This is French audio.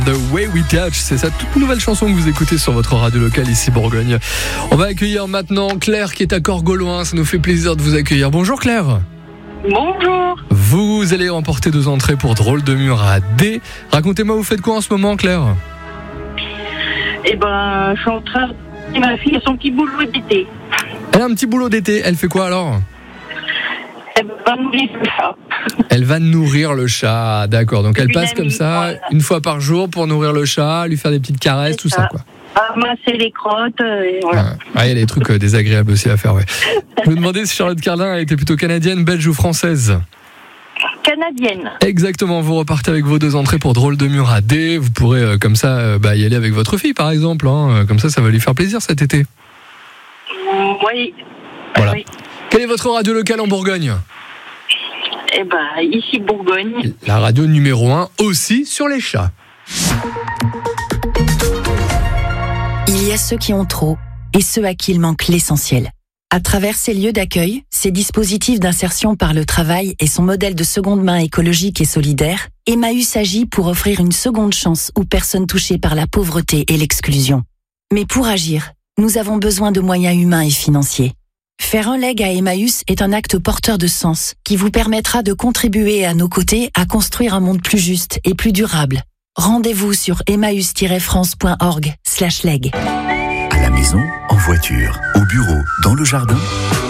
The Way We Touch, c'est sa toute nouvelle chanson que vous écoutez sur votre radio locale ici Bourgogne. On va accueillir maintenant Claire qui est à Corgauloin. Ça nous fait plaisir de vous accueillir. Bonjour Claire. Bonjour. Vous allez remporter 2 entrées pour Drôle de mur à D. Racontez-moi, vous faites quoi en ce moment Claire ? Eh ben, je suis en train de ma fille a son petit boulot d'été. Elle a un petit boulot d'été. Elle fait quoi alors ? Elle va nourrir le chat. Elle va nourrir le chat, d'accord. Donc elle Une passe amie, comme ça, voilà. une fois par jour pour nourrir le chat, lui faire des petites caresses, tout ça quoi. Ramasser les crottes, et voilà. Il y a des trucs désagréables aussi à faire, ouais. Je me demandais si Charlotte Carlin était plutôt canadienne, belge ou française. Canadienne. Exactement, vous repartez avec vos 2 entrées pour Drôle de mur à D. Vous pourrez comme ça y aller avec votre fille par exemple, hein. Comme ça va lui faire plaisir cet été. Oui. Voilà. Oui. Quelle est votre radio locale en Bourgogne ? Eh ben, ici Bourgogne. La radio numéro 1 aussi sur les chats. Il y a ceux qui ont trop et ceux à qui il manque l'essentiel. À travers ces lieux d'accueil, ces dispositifs d'insertion par le travail et son modèle de seconde main écologique et solidaire, Emmaüs agit pour offrir une seconde chance aux personnes touchées par la pauvreté et l'exclusion. Mais pour agir, nous avons besoin de moyens humains et financiers. Faire un leg à Emmaüs est un acte porteur de sens qui vous permettra de contribuer à nos côtés à construire un monde plus juste et plus durable. Rendez-vous sur emmaüs-france.org/leg. À la maison, en voiture, au bureau, dans le jardin,